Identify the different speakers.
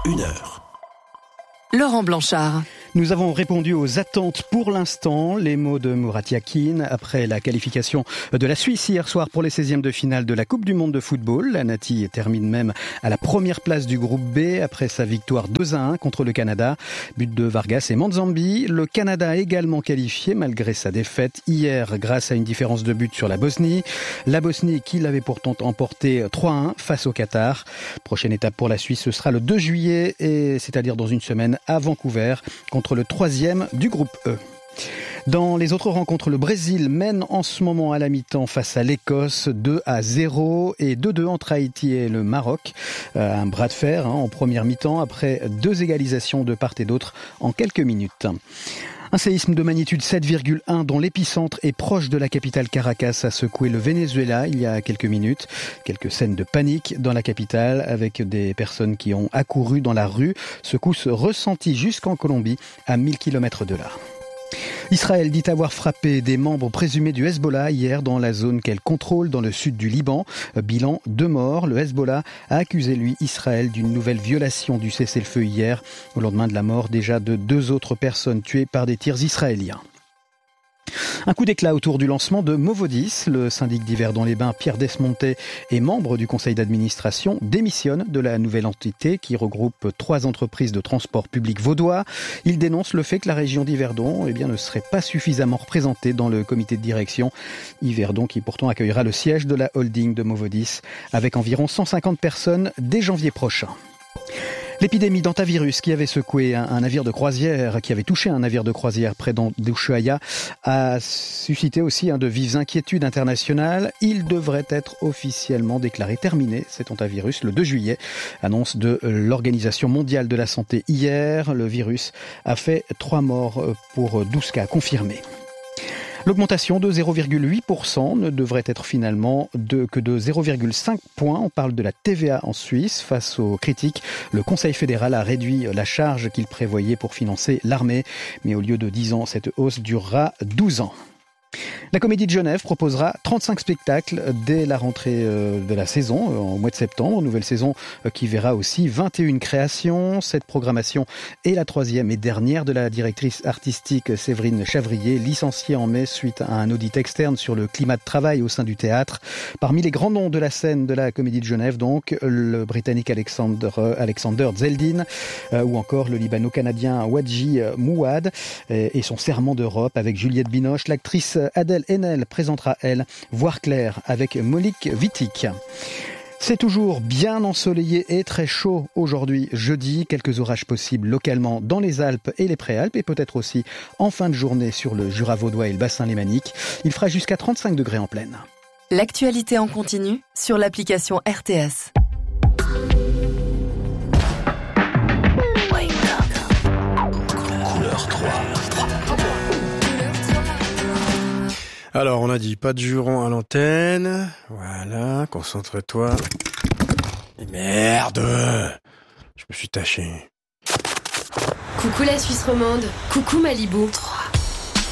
Speaker 1: 1h.
Speaker 2: Laurent Blanchard.
Speaker 3: Nous avons répondu aux attentes pour l'instant. Les mots de Murat Yakin après la qualification de la Suisse hier soir pour les 16e de finale de la Coupe du Monde de football. La Nati termine même à la première place du groupe B après sa victoire 2-1 contre le Canada. But de Vargas et Manzambi. Le Canada a également qualifié malgré sa défaite hier grâce à une différence de but sur la Bosnie. La Bosnie qui l'avait pourtant emporté 3-1 face au Qatar. Prochaine étape pour la Suisse, ce sera le 2 juillet, et c'est-à-dire dans une semaine à Vancouver contre le 3e du groupe E. Dans les autres rencontres, le Brésil mène en ce moment à la mi-temps face à l'Écosse 2-0 et 2-2 entre Haïti et le Maroc. Un bras de fer en première mi-temps après 2 égalisations de part et d'autre en quelques minutes. Un séisme de magnitude 7,1 dont l'épicentre est proche de la capitale Caracas a secoué le Venezuela il y a quelques minutes. Quelques scènes de panique dans la capitale avec des personnes qui ont accouru dans la rue. Secousse ressentie jusqu'en Colombie à 1000 km de là. Israël dit avoir frappé des membres présumés du Hezbollah hier dans la zone qu'elle contrôle dans le sud du Liban. Bilan 2 morts. Le Hezbollah a accusé, lui, Israël d'une nouvelle violation du cessez-le-feu hier, au lendemain de la mort déjà de 2 autres personnes tuées par des tirs israéliens. Un coup d'éclat autour du lancement de Movodis. Le syndic d'Yverdon-les-Bains, Pierre Desmontet, et membre du conseil d'administration, démissionne de la nouvelle entité qui regroupe 3 entreprises de transport public vaudois. Il dénonce le fait que la région d'Yverdon ne serait pas suffisamment représentée dans le comité de direction. Yverdon qui pourtant accueillera le siège de la holding de Movodis avec environ 150 personnes dès janvier prochain. L'épidémie d'hantavirus qui avait secoué un navire de croisière, qui avait touché un navire de croisière près d'Ushuaïa, a suscité aussi de vives inquiétudes internationales. Il devrait être officiellement déclaré terminé, cet hantavirus, le 2 juillet. Annonce de l'Organisation mondiale de la santé hier. Le virus a fait 3 morts pour 12 cas confirmés. L'augmentation de 0,8% ne devrait être finalement que de 0,5 points. On parle de la TVA en Suisse. Face aux critiques, le Conseil fédéral a réduit la charge qu'il prévoyait pour financer l'armée. Mais au lieu de 10 ans, cette hausse durera 12 ans. La Comédie de Genève proposera 35 spectacles dès la rentrée de la saison, en mois de septembre. Nouvelle saison qui verra aussi 21 créations. Cette programmation est la 3e et dernière de la directrice artistique Séverine Chavrier, licenciée en mai suite à un audit externe sur le climat de travail au sein du théâtre. Parmi les grands noms de la scène de la Comédie de Genève, donc, le Britannique Alexander Zeldin ou encore le Libano-Canadien Wadji Mouad et son Serment d'Europe avec Juliette Binoche. L'actrice Adèle Haenel présentera, elle, Voir clair avec Monique Wittig. C'est toujours bien ensoleillé et très chaud aujourd'hui, jeudi. Quelques orages possibles localement dans les Alpes et les Préalpes et peut-être aussi en fin de journée sur le Jura vaudois et le bassin lémanique. Il fera jusqu'à 35 degrés en pleine.
Speaker 2: L'actualité en continu sur l'application RTS.
Speaker 1: Couleur 3.
Speaker 4: Alors, on a dit pas de jurons à l'antenne. Voilà, concentre-toi. Et merde! Je me suis taché.
Speaker 5: Coucou la Suisse romande. Coucou Malibu.